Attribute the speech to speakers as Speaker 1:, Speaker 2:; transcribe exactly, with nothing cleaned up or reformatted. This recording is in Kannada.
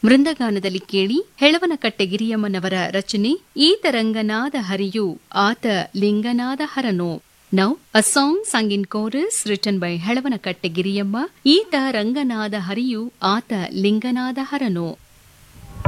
Speaker 1: ಮೃಂದಗಾನದಲ್ಲಿ ಕೇಳಿ ಹೆಳವನಕಟ್ಟೆ ಗಿರಿಯಮ್ಮನವರ ರಚನೆ ಈತ ರಂಗನಾದ ಹರಿಯು ಆತ ಲಿಂಗನಾದ ಹರನೋ. Now, a song sung in chorus written by Helavanakatte Giriyamma. ಈತ ರಂಗನಾದ ಹರಿಯು ಆತ ಲಿಂಗನಾದ ಹರನೋ.